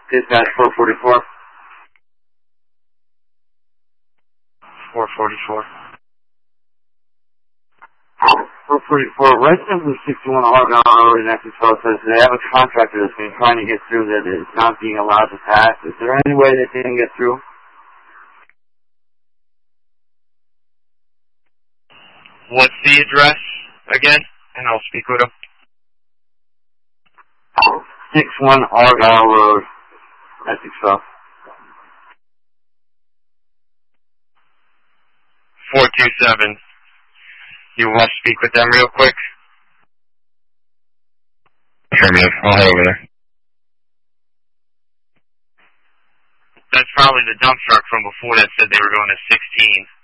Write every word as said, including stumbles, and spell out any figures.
Dispatch four forty-four. four forty-four. four forty-four, resident of sixty-one Argyle Road in Exeter says they have a contractor that's been trying to get through that is not being allowed to pass. Is there any way that they can get through? What's the address again? And I'll speak with him. sixty-one Argyle Road, Exeter. four two seven. You want to speak with them real quick? Sure, man. I'll head over there. That's probably the dump truck from before that said they were going to sixteen.